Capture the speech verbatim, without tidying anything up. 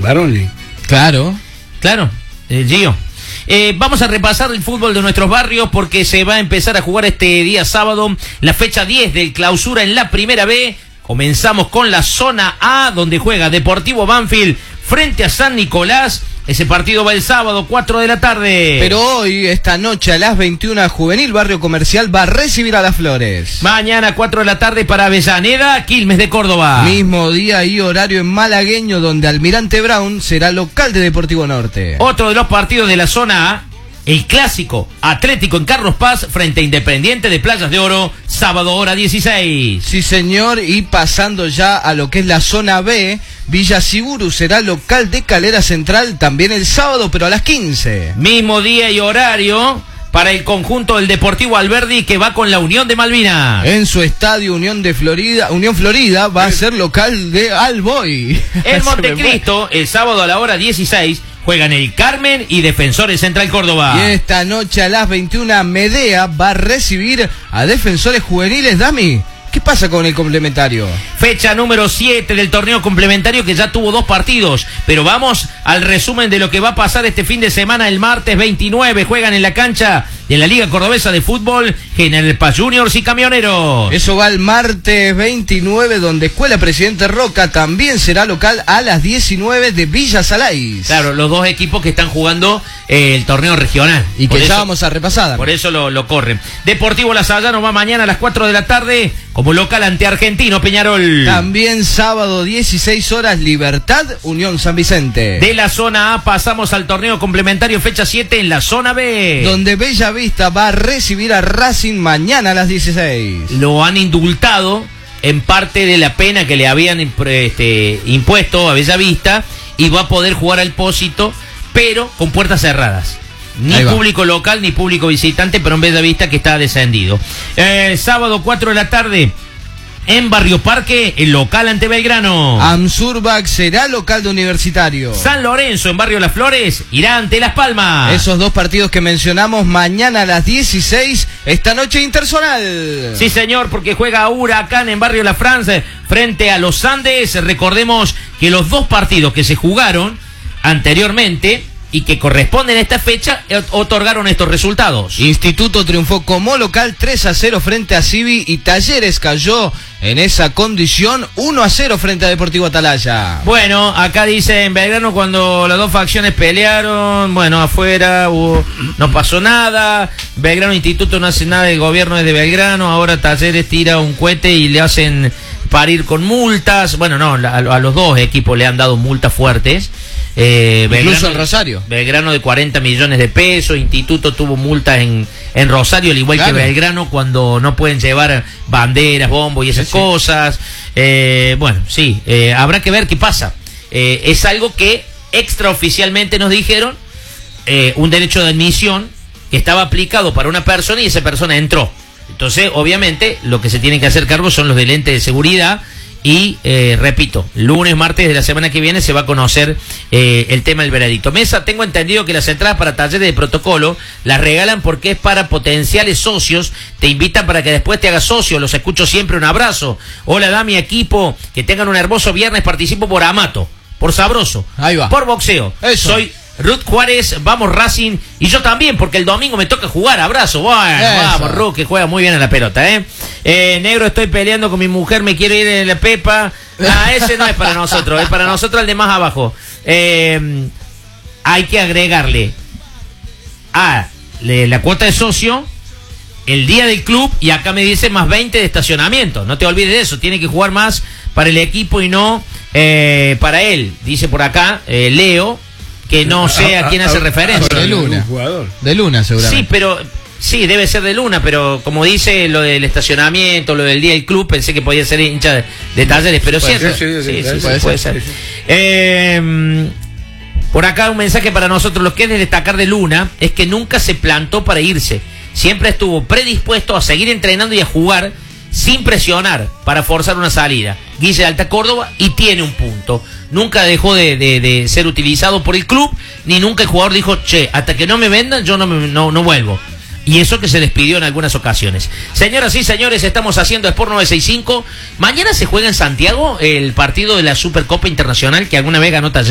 varones. Claro, claro, eh, Gio. Eh, vamos a repasar el fútbol de nuestros barrios porque se va a empezar a jugar este día sábado la fecha diez del clausura en la primera B. Comenzamos con la zona A, donde juega Deportivo Banfield frente a San Nicolás. Ese partido va el sábado, cuatro de la tarde. Pero hoy, esta noche a las veintiuna, Juvenil Barrio Comercial va a recibir a Las Flores. Mañana, cuatro de la tarde para Avellaneda, Quilmes de Córdoba. Mismo día y horario en Malagueño, donde Almirante Brown será local de Deportivo Norte. Otro de los partidos de la zona A, el clásico Atlético en Carlos Paz frente a Independiente de Playas de Oro, sábado hora dieciséis. Sí, señor, y pasando ya a lo que es la zona B, Villa Siguru será local de Calera Central también el sábado, pero a las quince. Mismo día y horario para el conjunto del Deportivo Alberdi, que va con la Unión de Malvinas. En su estadio Unión de Florida, Unión Florida va a ser local de Alboy. En Montecristo, el sábado a la hora dieciséis, juegan el Carmen y Defensores Central Córdoba. Y esta noche a las veintiuna, Medea va a recibir a Defensores Juveniles. Dami, ¿qué pasa con el complementario? Fecha número siete del torneo complementario, que ya tuvo dos partidos. Pero vamos al resumen de lo que va a pasar este fin de semana. El martes veintinueve juegan en la cancha de la Liga Cordobesa de Fútbol General Paz Juniors y Camioneros. Eso va el martes veintinueve, donde Escuela Presidente Roca también será local a las diecinueve de Villa Salais. Claro, los dos equipos que están jugando eh, el torneo regional. Y que ya vamos a repasar. Por eso lo, lo corren. Deportivo La Sayano va mañana a las cuatro de la tarde como local ante Argentino Peñarol. También sábado dieciséis horas, Libertad Unión San Vicente. De la zona A pasamos al torneo complementario fecha siete en la zona B, donde Bella Vista va a recibir a Racing mañana a las dieciséis. Lo han indultado en parte de la pena que le habían este, impuesto a Bella Vista, y va a poder jugar al Pósito, pero con puertas cerradas. Ni público local ni público visitante, pero en Bella Vista, que está descendido. Eh, sábado cuatro de la tarde en Barrio Parque, el local ante Belgrano. Amsurbac será local de Universitario. San Lorenzo en Barrio Las Flores irá ante Las Palmas. Esos dos partidos que mencionamos mañana a las dieciséis, esta noche interzonal. Sí, señor, porque juega Huracán en Barrio La France frente a los Andes. Recordemos que los dos partidos que se jugaron anteriormente y que corresponden a esta fecha otorgaron estos resultados. Instituto triunfó como local tres a cero frente a Civi, y Talleres cayó en esa condición uno a cero frente a Deportivo Atalaya. Bueno, acá dice en Belgrano, cuando las dos facciones pelearon, bueno, afuera hubo, no pasó nada. Belgrano Instituto no hace nada, el gobierno es de Belgrano. Ahora Talleres tira un cohete y le hacen parir con multas. Bueno, no, a, a los dos equipos le han dado multas fuertes. Eh, Incluso en Rosario. Belgrano de cuarenta millones de pesos. Instituto tuvo multas en, en Rosario, al igual claro. que Belgrano, cuando no pueden llevar banderas, bombos y esas sí, cosas. Eh, bueno, sí, eh, habrá que ver qué pasa. Eh, es algo que extraoficialmente nos dijeron, eh, un derecho de admisión que estaba aplicado para una persona y esa persona entró. Entonces, obviamente, lo que se tienen que hacer cargo son los del ente de seguridad. Y, eh, repito, lunes, martes de la semana que viene se va a conocer eh, el tema del veredicto. Mesa, tengo entendido que las entradas para talleres de protocolo las regalan porque es para potenciales socios. Te invitan para que después te hagas socio. Los escucho siempre, un abrazo. Hola, da mi equipo. Que tengan un hermoso viernes. Participo por Amato, por Sabroso, ahí va, por boxeo. Eso. Soy Ruth Juárez, vamos Racing, y yo también, porque el domingo me toca jugar. Abrazo, bueno, eso. Vamos Ruth, que juega muy bien a la pelota, ¿eh? Eh, negro, estoy peleando con mi mujer, me quiero ir en la Pepa. Ah, ese no es para nosotros, es para nosotros el de más abajo. Eh, hay que agregarle a la cuota de socio, el día del club, y acá me dice más veinte de estacionamiento. No te olvides de eso, tiene que jugar más para el equipo y no eh, para él. Dice por acá, eh, Leo, que no sé a quién hace referencia. De Luna. De Luna, seguramente. Sí, pero sí, debe ser de Luna, pero como dice lo del estacionamiento, lo del día del club, pensé que podía ser hincha de, de Talleres, pero puede cierto. Ser, sí, sí, sí, sí, sí, puede, puede ser. ser. Sí, sí. Eh, por acá un mensaje para nosotros. Lo que es de destacar de Luna es que nunca se plantó para irse. Siempre estuvo predispuesto a seguir entrenando y a jugar sin presionar para forzar una salida. Guille de Alta Córdoba, y tiene un punto. Nunca dejó de, de, de ser utilizado por el club, ni nunca el jugador dijo, che, hasta que no me vendan yo no, me, no, no vuelvo. Y eso que se despidió en algunas ocasiones. Señoras y señores, estamos haciendo Sport novecientos sesenta y cinco. Mañana se juega en Santiago el partido de la Supercopa Internacional que alguna vez ganó Talleres.